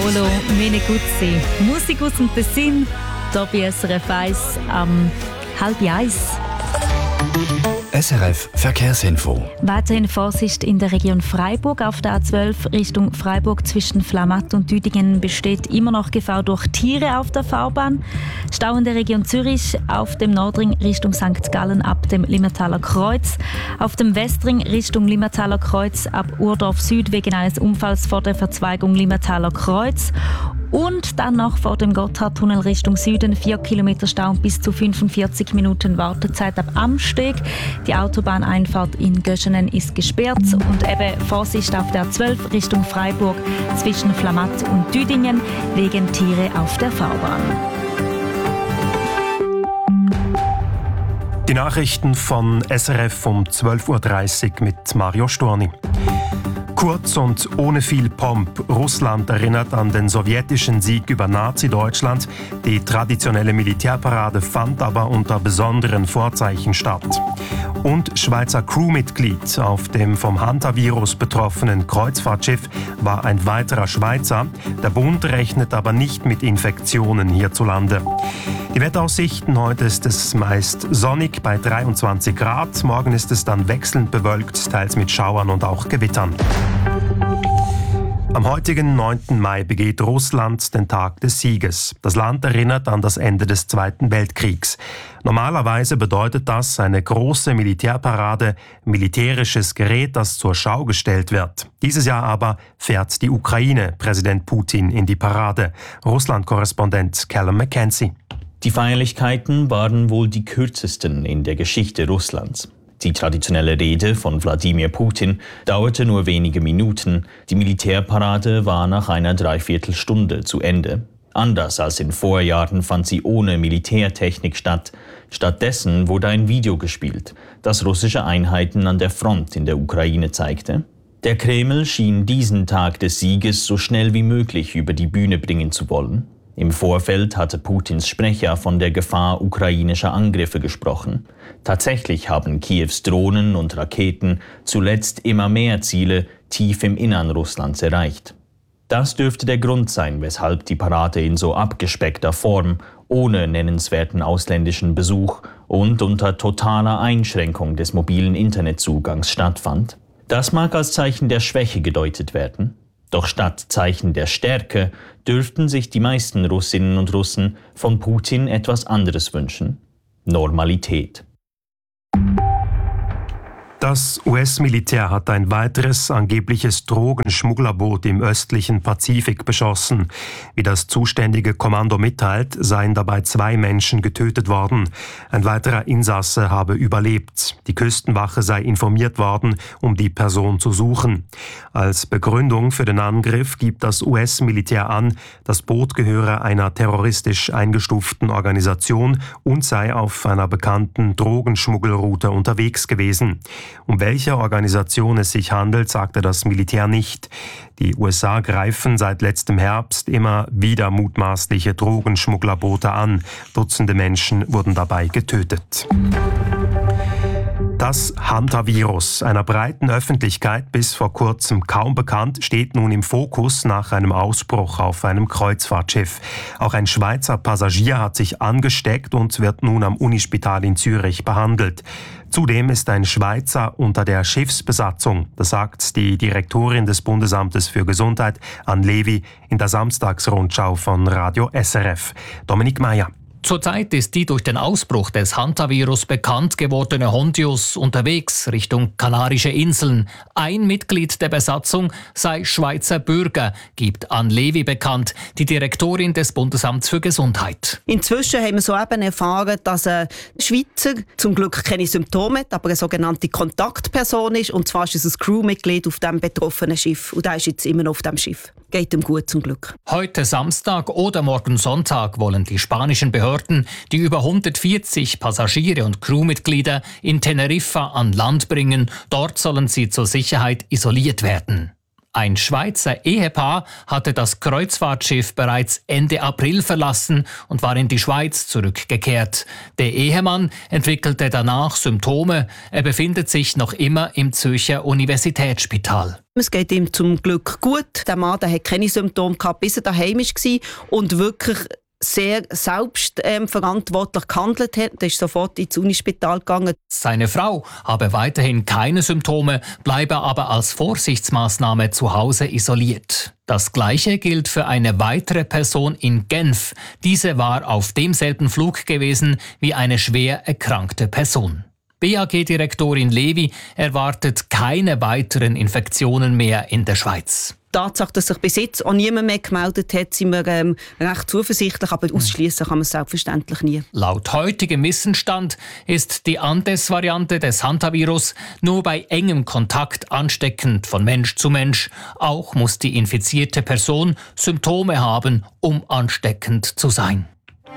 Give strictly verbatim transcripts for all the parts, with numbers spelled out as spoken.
Paolo Meneguzzi. Musik aus dem Tessin, hier bei S R F eins am halb eins. S R F Verkehrsinfo. Weiterhin Vorsicht in der Region Freiburg. Auf der A zwölf Richtung Freiburg zwischen Flamatt und Düdingen besteht immer noch Gefahr durch Tiere auf der Fahrbahn. Stau in der Region Zürich auf dem Nordring Richtung Sankt Gallen ab dem Limmertaler Kreuz. Auf dem Westring Richtung Limmertaler Kreuz ab Urdorf Süd wegen eines Unfalls vor der Verzweigung Limmertaler Kreuz. Und dann noch vor dem Gotthardtunnel Richtung Süden vier Kilometer Stau und bis zu fünfundvierzig Minuten Wartezeit ab Amsteg. Die Autobahneinfahrt in Göschenen ist gesperrt und eben Vorsicht auf der A zwölf Richtung Freiburg zwischen Flamatt und Düdingen wegen Tiere auf der Fahrbahn. Die Nachrichten von S R F um zwölf Uhr dreißig mit Mario Storni. Kurz und ohne viel Pomp. Russland erinnert an den sowjetischen Sieg über Nazi-Deutschland. Die traditionelle Militärparade fand aber unter besonderen Vorzeichen statt. Und Schweizer Crewmitglied auf dem vom Hantavirus betroffenen Kreuzfahrtschiff war ein weiterer Schweizer. Der Bund rechnet aber nicht mit Infektionen hierzulande. Die Wetteraussichten: Heute ist es meist sonnig bei dreiundzwanzig Grad. Morgen ist es dann wechselnd bewölkt, teils mit Schauern und auch Gewittern. Am heutigen neunten Mai begeht Russland den Tag des Sieges. Das Land erinnert an das Ende des Zweiten Weltkriegs. Normalerweise bedeutet das eine große Militärparade, militärisches Gerät, das zur Schau gestellt wird. Dieses Jahr aber fährt die Ukraine, Präsident Putin, in die Parade. Russland-Korrespondent Callum McKenzie. Die Feierlichkeiten waren wohl die kürzesten in der Geschichte Russlands. Die traditionelle Rede von Wladimir Putin dauerte nur wenige Minuten. Die Militärparade war nach einer Dreiviertelstunde zu Ende. Anders als in Vorjahren fand sie ohne Militärtechnik statt. Stattdessen wurde ein Video gespielt, das russische Einheiten an der Front in der Ukraine zeigte. Der Kreml schien diesen Tag des Sieges so schnell wie möglich über die Bühne bringen zu wollen. Im Vorfeld hatte Putins Sprecher von der Gefahr ukrainischer Angriffe gesprochen. Tatsächlich haben Kiews Drohnen und Raketen zuletzt immer mehr Ziele tief im Innern Russlands erreicht. Das dürfte der Grund sein, weshalb die Parade in so abgespeckter Form, ohne nennenswerten ausländischen Besuch und unter totaler Einschränkung des mobilen Internetzugangs stattfand. Das mag als Zeichen der Schwäche gedeutet werden. Doch statt Zeichen der Stärke dürften sich die meisten Russinnen und Russen von Putin etwas anderes wünschen: Normalität. Das U S-Militär hat ein weiteres angebliches Drogenschmugglerboot im östlichen Pazifik beschossen. Wie das zuständige Kommando mitteilt, seien dabei zwei Menschen getötet worden. Ein weiterer Insasse habe überlebt. Die Küstenwache sei informiert worden, um die Person zu suchen. Als Begründung für den Angriff gibt das U S-Militär an, das Boot gehöre einer terroristisch eingestuften Organisation und sei auf einer bekannten Drogenschmuggelroute unterwegs gewesen. Um welche Organisation es sich handelt, sagte das Militär nicht. Die U S A greifen seit letztem Herbst immer wieder mutmaßliche Drogenschmugglerboote an. Dutzende Menschen wurden dabei getötet. Das Hantavirus, einer breiten Öffentlichkeit bis vor kurzem kaum bekannt, steht nun im Fokus nach einem Ausbruch auf einem Kreuzfahrtschiff. Auch ein Schweizer Passagier hat sich angesteckt und wird nun am Unispital in Zürich behandelt. Zudem ist ein Schweizer unter der Schiffsbesatzung, das sagt die Direktorin des Bundesamtes für Gesundheit, Anne Levy, in der Samstagsrundschau von Radio S R F. Dominik Meyer. Zurzeit ist die durch den Ausbruch des Hantavirus bekannt gewordene Hondius unterwegs Richtung Kanarische Inseln. Ein Mitglied der Besatzung sei Schweizer Bürger, gibt Anne Levy bekannt, die Direktorin des Bundesamts für Gesundheit. Inzwischen haben wir soeben erfahren, dass ein Schweizer zum Glück keine Symptome hat, aber eine sogenannte Kontaktperson ist. Und zwar ist es ein Crewmitglied auf dem betroffenen Schiff. Und der ist jetzt immer noch auf dem Schiff. Geht ihm gut, zum Glück. Heute Samstag oder morgen Sonntag wollen die spanischen Behörden die über hundertvierzig Passagiere und Crewmitglieder in Teneriffa an Land bringen. Dort sollen sie zur Sicherheit isoliert werden. Ein Schweizer Ehepaar hatte das Kreuzfahrtschiff bereits Ende April verlassen und war in die Schweiz zurückgekehrt. Der Ehemann entwickelte danach Symptome. Er befindet sich noch immer im Zürcher Universitätsspital. Es geht ihm zum Glück gut. Der Mann der hat keine Symptome gehabt, bis er daheim war und wirklich sehr selbstverantwortlich ähm, gehandelt hat. Er ist sofort ins Unispital gegangen. Seine Frau habe weiterhin keine Symptome, bleibe aber als Vorsichtsmaßnahme zu Hause isoliert. Das Gleiche gilt für eine weitere Person in Genf. Diese war auf demselben Flug gewesen wie eine schwer erkrankte Person. B A G-Direktorin Levi erwartet keine weiteren Infektionen mehr in der Schweiz. Die Tatsache, dass sich bis jetzt auch niemand mehr gemeldet hat, sind wir ähm, recht zuversichtlich, aber ausschließen kann man es selbstverständlich nie. Laut heutigem Wissensstand ist die Andes-Variante des Hantavirus nur bei engem Kontakt ansteckend von Mensch zu Mensch. Auch muss die infizierte Person Symptome haben, um ansteckend zu sein.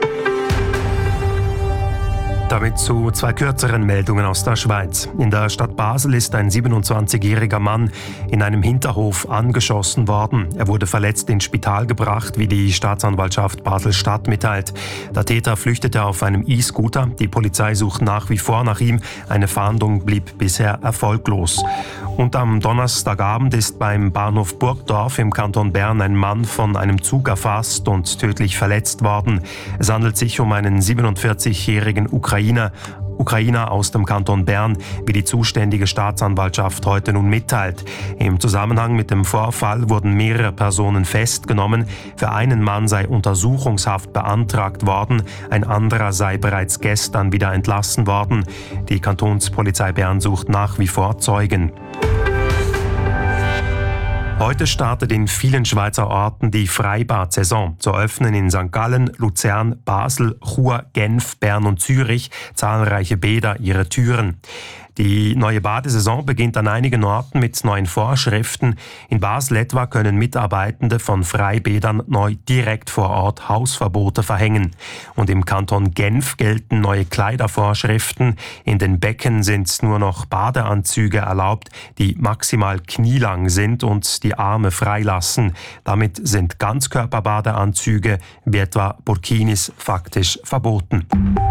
Damit zu zwei kürzeren Meldungen aus der Schweiz. In der Stadt Basel ist ein siebenundzwanzigjähriger Mann in einem Hinterhof angeschossen worden. Er wurde verletzt ins Spital gebracht, wie die Staatsanwaltschaft Basel-Stadt mitteilt. Der Täter flüchtete auf einem E-Scooter. Die Polizei sucht nach wie vor nach ihm. Eine Fahndung blieb bisher erfolglos. Und am Donnerstagabend ist beim Bahnhof Burgdorf im Kanton Bern ein Mann von einem Zug erfasst und tödlich verletzt worden. Es handelt sich um einen siebenundvierzigjährigen Ukrainer. Ukrainer aus dem Kanton Bern, wie die zuständige Staatsanwaltschaft heute nun mitteilt. Im Zusammenhang mit dem Vorfall wurden mehrere Personen festgenommen. Für einen Mann sei Untersuchungshaft beantragt worden, ein anderer sei bereits gestern wieder entlassen worden. Die Kantonspolizei Bern sucht nach wie vor Zeugen. Heute startet in vielen Schweizer Orten die Freibad-Saison. So öffnen in Sankt Gallen, Luzern, Basel, Chur, Genf, Bern und Zürich zahlreiche Bäder ihre Türen. Die neue Badesaison beginnt an einigen Orten mit neuen Vorschriften. In Basel etwa können Mitarbeitende von Freibädern neu direkt vor Ort Hausverbote verhängen. Und im Kanton Genf gelten neue Kleidervorschriften. In den Becken sind nur noch Badeanzüge erlaubt, die maximal knielang sind und die Arme freilassen. Damit sind Ganzkörperbadeanzüge wie etwa Burkinis faktisch verboten.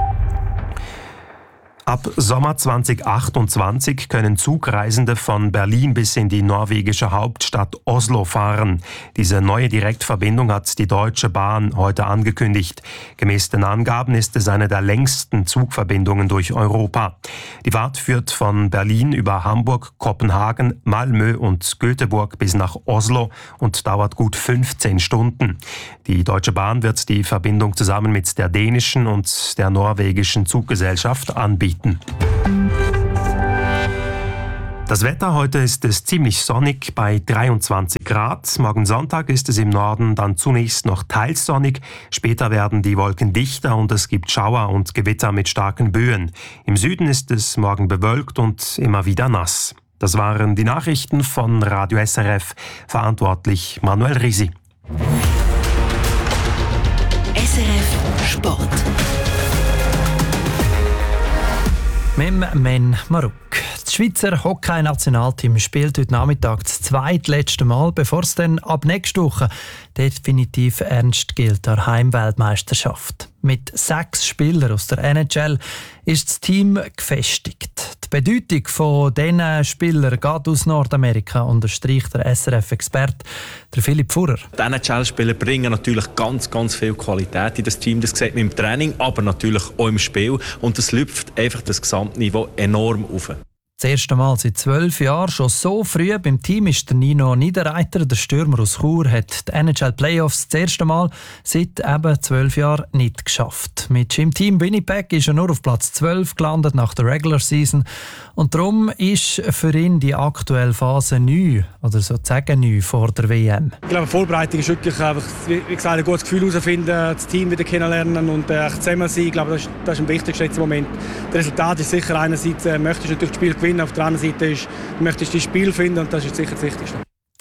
Ab Sommer zweitausendachtundzwanzig können Zugreisende von Berlin bis in die norwegische Hauptstadt Oslo fahren. Diese neue Direktverbindung hat die Deutsche Bahn heute angekündigt. Gemäß den Angaben ist es eine der längsten Zugverbindungen durch Europa. Die Fahrt führt von Berlin über Hamburg, Kopenhagen, Malmö und Göteborg bis nach Oslo und dauert gut fünfzehn Stunden. Die Deutsche Bahn wird die Verbindung zusammen mit der dänischen und der norwegischen Zuggesellschaft anbieten. Das Wetter heute ist es ziemlich sonnig bei dreiundzwanzig Grad. Morgen Sonntag ist es im Norden dann zunächst noch teils sonnig. Später werden die Wolken dichter und es gibt Schauer und Gewitter mit starken Böen. Im Süden ist es morgen bewölkt und immer wieder nass. Das waren die Nachrichten von Radio S R F. Verantwortlich Manuel Risi. S R F Sport. Mit Men Maruk. Das Schweizer Hockey-Nationalteam spielt heute Nachmittag das zweitletzte Mal, bevor es dann ab nächster Woche definitiv ernst gilt der Heimweltmeisterschaft. Mit sechs Spielern aus der N H L ist das Team gefestigt. Die Bedeutung von diesen Spielern geht aus Nordamerika, unterstreicht der S R F-Experte Philipp Furrer. Die N H L-Spieler bringen natürlich ganz, ganz viel Qualität in das Team. Das sieht man im Training, aber natürlich auch im Spiel. Und das lüpft einfach das Gesamtniveau enorm auf. Das erste Mal seit zwölf Jahren, schon so früh beim Team, ist der Nino Niederreiter, der Stürmer aus Chur, hat die N H L Playoffs das erste Mal seit eben zwölf Jahren nicht geschafft. Mit seinem Team Winnipeg ist er nur auf Platz zwölf gelandet nach der Regular Season und darum ist für ihn die aktuelle Phase neu, oder sozusagen neu vor der W M. Ich glaube, die Vorbereitung ist wirklich einfach, wie gesagt, ein gutes Gefühl herausfinden, das Team wieder kennenlernen und äh, zusammen sein. Ich glaube, das ist, das ist am wichtigsten jetzt im Moment. Das Resultat ist sicher einerseits, äh, möchtest du natürlich das Spiel gewinnen, auf der anderen Seite ist, möchtest du das Spiel finden und das ist sicher das Wichtigste.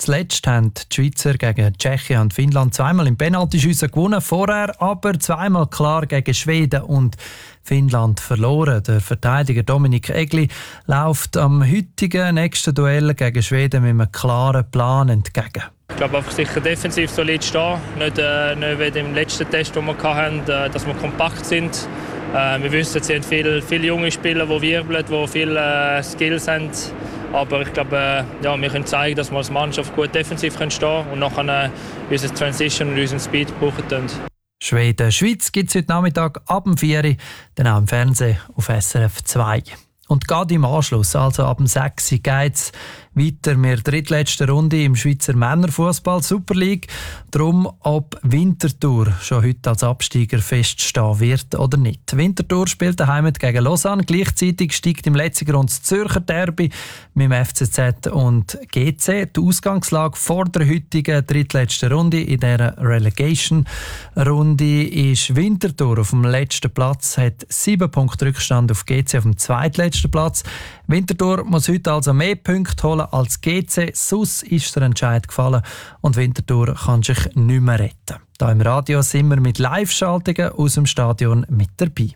Zuletzt haben die Schweizer gegen Tschechien und Finnland zweimal im Penaltyschiessen gewonnen, vorher aber zweimal klar gegen Schweden und Finnland verloren. Der Verteidiger Dominik Egli läuft am heutigen nächsten Duell gegen Schweden mit einem klaren Plan entgegen. Ich glaube einfach sicher defensiv solid stehen, nicht, äh, nicht wie im letzten Test, den wir hatten, äh, dass wir kompakt sind. Äh, wir wissen, es sind viele, viele junge Spieler, die wirbeln, die viele äh, Skills haben. Aber ich glaube, äh, ja, wir können zeigen, dass wir als Mannschaft gut defensiv stehen können und nachher äh, unsere Transition und unseren Speed brauchen können. Schweden-Schweiz gibt es heute Nachmittag ab dem vier Uhr, dann auch im Fernsehen auf S R F zwei. Und gerade im Anschluss, also ab dem sechs Uhr, geht es weiter mit der drittletzten Runde im Schweizer Männerfußball Super League. Darum, ob Winterthur schon heute als Absteiger feststehen wird oder nicht. Winterthur spielt daheim gegen Lausanne. Gleichzeitig steigt im letzten Grund das Zürcher Derby mit dem F C Z und G C. Die Ausgangslage vor der heutigen drittletzten Runde in dieser Relegation-Runde ist Winterthur auf dem letzten Platz, hat sieben Punkte Rückstand auf G C auf dem zweitletzten Platz. Winterthur muss heute also mehr Punkte holen als G C. Sus ist der Entscheid gefallen und Winterthur kann sich nicht mehr retten. Hier im Radio sind wir mit Live-Schaltungen aus dem Stadion mit dabei.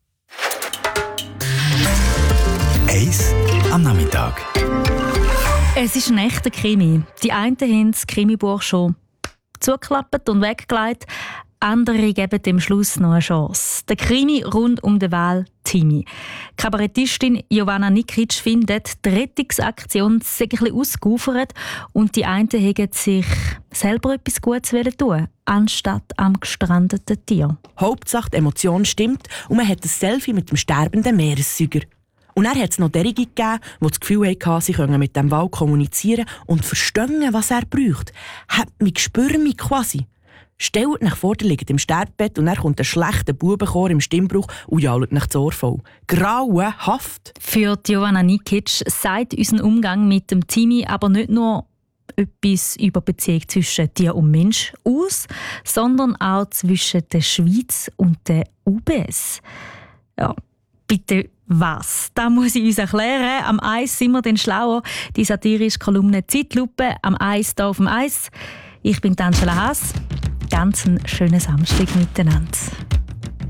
Eis am Nachmittag. Es ist ein echter Krimi. Die einen haben das Krimibuch schon zugeklappt und weggelegt. Andere geben dem Schluss noch eine Chance. Der Krimi rund um den Val Timmi. Kabarettistin Jovana Nikic findet, die Rettungsaktion sei ein bisschen ausgeufert und die einen hätten sich selber etwas Gutes tun, anstatt am gestrandeten Tier. Hauptsache die Emotion stimmt und man hat ein Selfie mit dem sterbenden Meeressäuger. Und dann hat es noch derige gegeben, die das Gefühl hatten, sie können mit dem Wal kommunizieren und verstehen, was er braucht. Hat mich spüren mich quasi. Stellt nach vor, liegt im Sterbebett und dann kommt ein schlechter Bubenchor im Stimmbruch und jault nach das Ohr voll. Grauenhaft. Für Jovana Nikic sagt unseren Umgang mit dem Timmi aber nicht nur etwas über die Beziehung zwischen Tier und Mensch aus, sondern auch zwischen der Schweiz und der U B S. Ja, bitte was? Das muss ich uns erklären. Am Eis sind wir dann schlauer. Die satirische Kolumne Zeitlupe am Eis hier auf dem Eis. Ich bin Angela Haas. Ganz einen schönen Samstag miteinander.